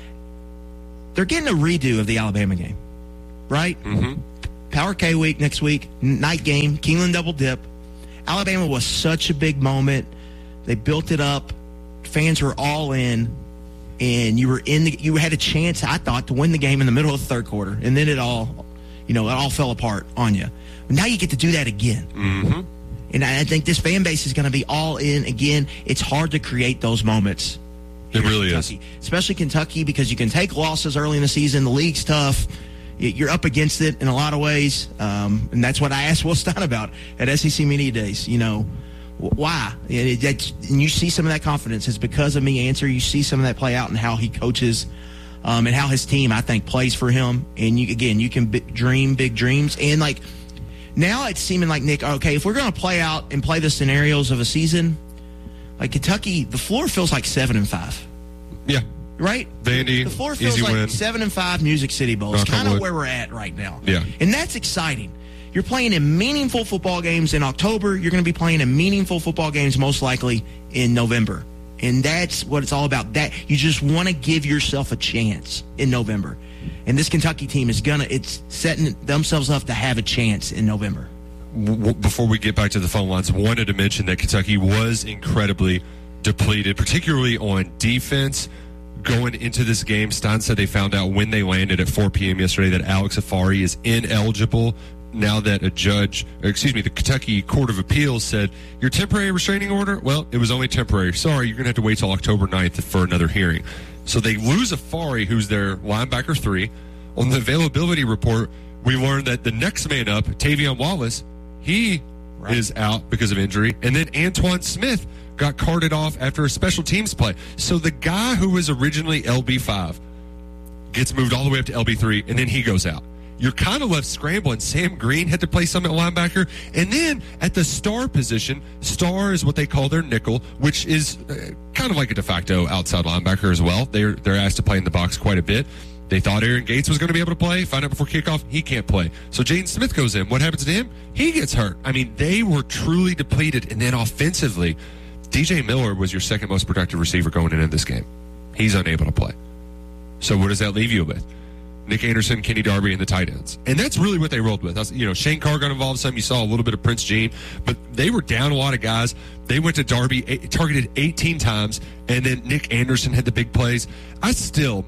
they're getting a redo of the Alabama game, right? Mm-hmm. Power K week next week, night game, Keeneland double dip. Alabama was such a big moment. They built it up. Fans were all in, and you were in the. You had a chance, I thought, to win the game in the middle of the third quarter, and then it all, you know, it all fell apart on you. But now you get to do that again, mm-hmm. and I think this fan base is going to be all in again. It's hard to create those moments. It really Kentucky, is, especially Kentucky, because you can take losses early in the season. The league's tough. You're up against it in a lot of ways, um, and that's what I asked Will Stein about at S E C Media Days. You know, why? It, it, and you see some of that confidence. It's because of me answer. You see some of that play out in how he coaches um, and how his team, I think, plays for him. And you, again, you can b- dream big dreams. And like now, it's seeming like, Nick, okay, if we're going to play out and play the scenarios of a season, like Kentucky, the floor feels like seven and five. Yeah. Right? Vandy, the floor feels easy like win. seven and five Music City Bowl. It's kind of where we're at right now. Yeah. And that's exciting. You're playing in meaningful football games in October. You're going to be playing in meaningful football games most likely in November. And that's what it's all about. That you just want to give yourself a chance in November. And this Kentucky team is going to, it's setting themselves up to have a chance in November. W- before we get back to the phone lines, wanted to mention that Kentucky was incredibly depleted, particularly on defense. Going into this game, Stein said they found out when they landed at four p.m. yesterday that Alex Afari is ineligible now that a judge, or excuse me, the Kentucky Court of Appeals said, your temporary restraining order, well, it was only temporary. Sorry, you're going to have to wait till October ninth for another hearing. So they lose Afari, who's their linebacker three. On the availability report, we learned that the next man up, Tavion Wallace, he right. is out because of injury. And then Antoine Smith got carted off after a special teams play. So the guy who was originally L B five gets moved all the way up to L B three, and then he goes out. You're kind of left scrambling. Sam Green had to play some at linebacker. And then at the star position, star is what they call their nickel, which is uh, kind of like a de facto outside linebacker as well. They're, they're asked to play in the box quite a bit. They thought Aaron Gates was going to be able to play. Find out before kickoff, he can't play. So Jaden Smith goes in. What happens to him? He gets hurt. I mean, they were truly depleted. And then offensively, D J Miller was your second most productive receiver going into this game. He's unable to play. So what does that leave you with? Nick Anderson, Kenny Darby, and the tight ends. And that's really what they rolled with. Was, you know, Shane Carr got involved some. You saw a little bit of Prince Jean. But they were down a lot of guys. They went to Darby, eight, targeted eighteen times. And then Nick Anderson had the big plays. I still...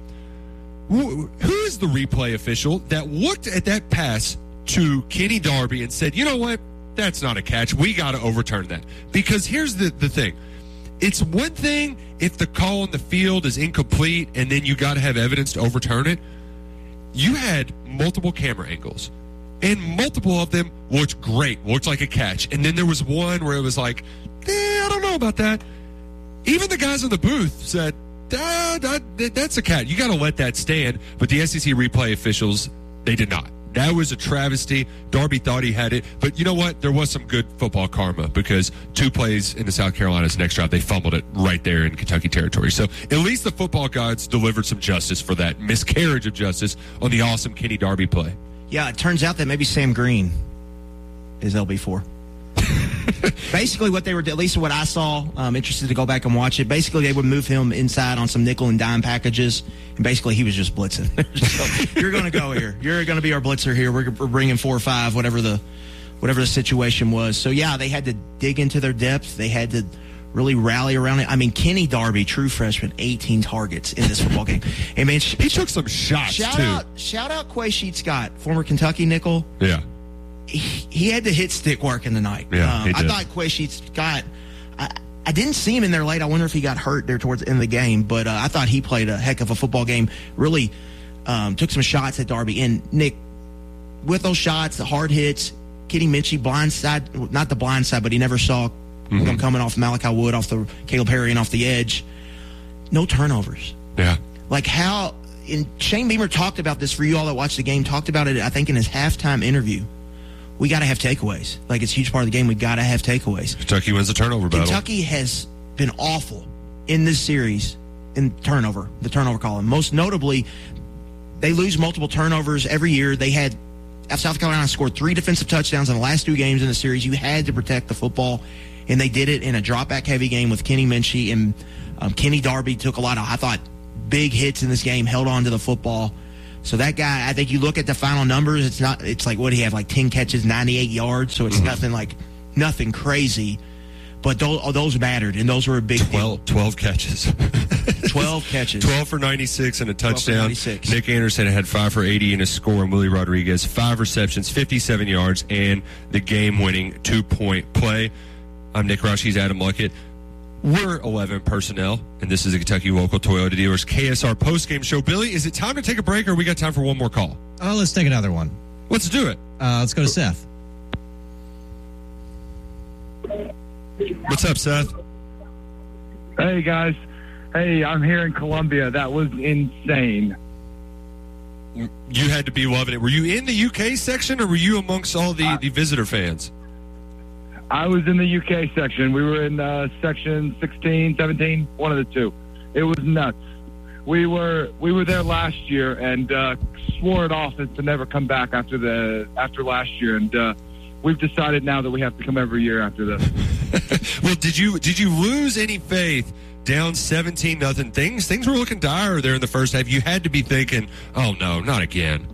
Who is the replay official that looked at that pass to Kenny Darby and said, you know what? That's not a catch. We got to overturn that. Because here's the, the thing. It's one thing if the call on the field is incomplete and then you got to have evidence to overturn it. You had multiple camera angles, and multiple of them looked great, looked like a catch. And then there was one where it was like, eh, I don't know about that. Even the guys in the booth said, ah, that, that's a catch. You got to let that stand. But the S E C replay officials, they did not. That was a travesty. Darby thought he had it. But you know what? There was some good football karma because two plays into South Carolina's next drive, they fumbled it right there in Kentucky territory. So at least the football gods delivered some justice for that miscarriage of justice on the awesome Kenny Darby play. Yeah, it turns out that maybe Sam Green is L B four. Basically what they were, at least what I saw, I'm interested to go back and watch it. Basically they would move him inside on some nickel and dime packages, and basically he was just blitzing. So, you're going to go here. You're going to be our blitzer here. We're, we're bringing four or five, whatever the whatever the situation was. So yeah, they had to dig into their depth. They had to really rally around it. I mean, Kenny Darby, true freshman, eighteen targets in this football game. Hey, man, he took some shots, shout too. Out, shout out Quay Sheet Scott, former Kentucky nickel. Yeah. He, he had to hit stick work in the night. Yeah, um, he did. I thought Quay Sheet Scott, I, I didn't see him in there late. I wonder if he got hurt there towards the end of the game, but uh, I thought he played a heck of a football game. Really um, took some shots at Darby. And, Nick, with those shots, the hard hits, Kenny Minchey, blind side, not the blind side, but he never saw mm-hmm. him coming off Malachi Wood, off the Caleb Perry, and off the edge. No turnovers. Yeah. Like how, and Shane Beamer talked about this for you all that watched the game, talked about it, I think, in his halftime interview. We got to have takeaways. Like, it's a huge part of the game. We got to have takeaways. Kentucky wins the turnover battle. Kentucky has been awful in this series in turnover, the turnover column. Most notably, they lose multiple turnovers every year. They had South Carolina scored three defensive touchdowns in the last two games in the series. You had to protect the football, and they did it in a drop-back heavy game with Kenny Minchey. And um, Kenny Darby took a lot of, I thought, big hits in this game, held on to the football. So that guy, I think you look at the final numbers, it's not, it's like, what do he have, like ten catches, ninety-eight yards? So it's mm-hmm. nothing like, nothing crazy. But those, those mattered, and those were a big twelve, deal. twelve catches. twelve catches. twelve for ninety-six and a touchdown. Nick Anderson had five for eighty and a score, and Willie Rodriguez, five receptions, fifty-seven yards, and the game-winning two-point play. I'm Nick Roush. He's Adam Luckett. We're eleven personnel, and this is the Kentucky Local Toyota Dealers K S R postgame show. Billy, is it time to take a break, or we got time for one more call? Oh, let's take another one. Let's do it. Uh, let's go to Seth. What's up, Seth? Hey, guys. Hey, I'm here in Columbia. That was insane. You had to be loving it. Were you in the U K section, or were you amongst all the, the visitor fans? I was in the U K section. We were in uh, section sixteen, seventeen, one of the two. It was nuts. We were we were there last year and uh, swore it off as to never come back after the after last year, and uh, we've decided now that we have to come every year after this. Well, did you did you lose any faith? Down seventeen nothing. Things things were looking dire there in the first half. You had to be thinking, "Oh no, not again."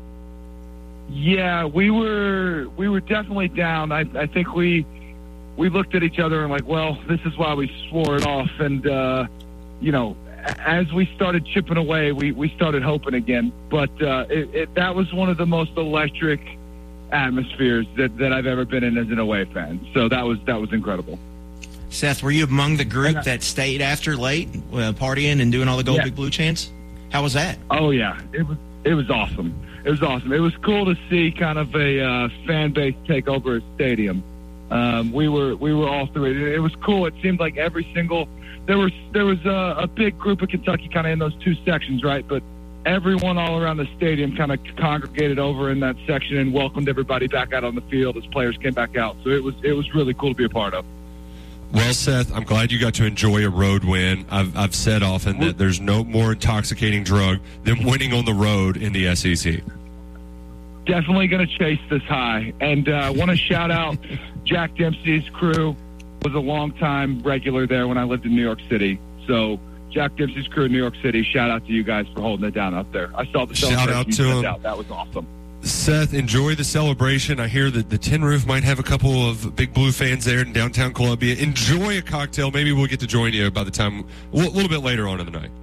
Yeah, we were we were definitely down. I, I think we we looked at each other and like, well, this is why we swore it off. And uh, you know, as we started chipping away, we, we started hoping again. But uh, it, it, that was one of the most electric atmospheres that, that I've ever been in as an away fan. So that was that was incredible. Seth, were you among the group I, that stayed after late, uh, partying and doing all the Go yeah. Big Blue chants? How was that? Oh yeah, it was it was awesome. It was awesome. It was cool to see kind of a uh, fan base take over a stadium. Um, we were we were all through it. It was cool. It seemed like every single there was there was a, a big group of Kentucky kind of in those two sections, right? But everyone all around the stadium kind of congregated over in that section and welcomed everybody back out on the field as players came back out. So it was it was really cool to be a part of. Well, Seth, I'm glad you got to enjoy a road win. I've I've said often that there's no more intoxicating drug than winning on the road in the S E C. Definitely going to chase this high. And I uh, want to shout out Jack Dempsey's crew. Was a long-time regular there when I lived in New York City. So Jack Dempsey's crew in New York City, shout out to you guys for holding it down up there. I saw the Shout out to him. Out. That was awesome. Seth, enjoy the celebration. I hear that the Tin Roof might have a couple of Big Blue fans there in downtown Columbia. Enjoy a cocktail. Maybe we'll get to join you by the time, a little bit later on in the night.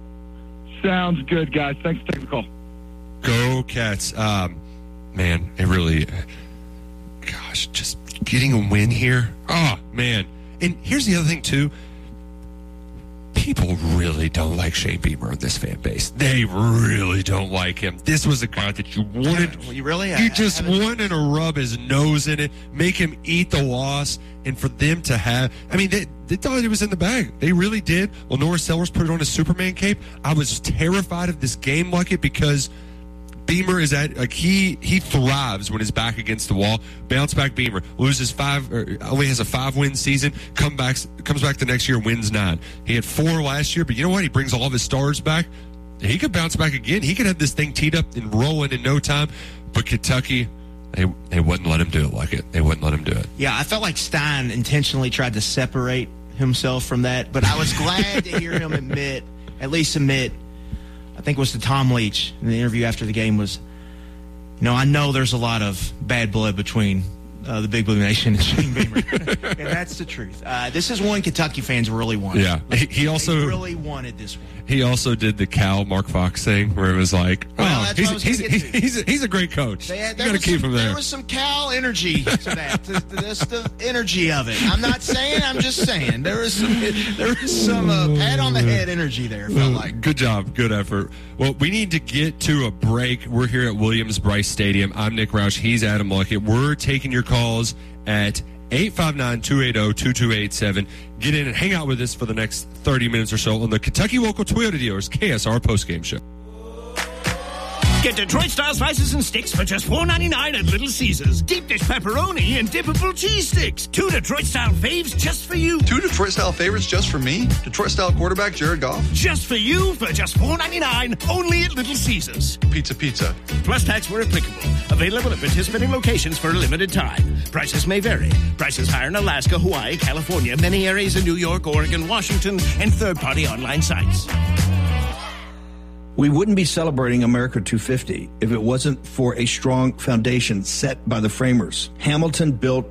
Sounds good, guys. Thanks for taking the call. Go Cats. Um, man, it really, gosh, just getting a win here. Oh, man. And here's the other thing, too. People really don't like Shane Beamer in this fan base. They really don't like him. This was a guy that you wanted. You really? You I, just I wanted to rub his nose in it, make him eat the loss, and for them to have. I mean, they, they thought it was in the bag. They really did. Well, Norris Sellers put it on his Superman cape. I was terrified of this game, Luckett, because Beamer is at like he he thrives when he's back against the wall. Bounce back Beamer loses five, or only has a five win season. Come back, comes back the next year, wins nine. He had four last year, but you know what? He brings all of his stars back. He could bounce back again. He could have this thing teed up and rolling in no time. But Kentucky, they they wouldn't let him do it like it. They wouldn't let him do it. Yeah, I felt like Stein intentionally tried to separate himself from that, but I was glad to hear him admit, at least admit. I think it was to Tom Leach in the interview after the game was, you know, I know there's a lot of bad blood between uh, the Big Blue Nation and Shane Beamer. And that's the truth. Uh, this is one Kentucky fans really wanted. Yeah. He, he also they really wanted this one. He also did the Cal Mark Fox thing where it was like, oh, well, that's he's, what I was he's, gonna he's, get to. he's, a, he's a great coach. They had, you got to keep some, him there. There was some Cal energy to that. to, to this, the energy of it. I'm not saying, I'm just saying. There was some, there was some uh, pat on the head energy there, it felt like. Good job. Good effort. Well, we need to get to a break. We're here at Williams-Brice Stadium. I'm Nick Roush. He's Adam Luckett. We're taking your calls at eight five nine, two eight zero, two two eight seven. Get in and hang out with us for the next thirty minutes or so on the Kentucky Local Toyota Dealers K S R postgame show. Get Detroit-style slices and sticks for just four ninety-nine at Little Caesars. Deep dish pepperoni and dippable cheese sticks. Two Detroit-style faves just for you. Two Detroit-style favorites just for me? Detroit-style quarterback Jared Goff? Just for you for just four ninety-nine, only at Little Caesars. Pizza, pizza. Plus tax where applicable. Available at participating locations for a limited time. Prices may vary. Prices higher in Alaska, Hawaii, California, many areas in New York, Oregon, Washington, and third-party online sites. We wouldn't be celebrating America two fifty if it wasn't for a strong foundation set by the framers. Hamilton built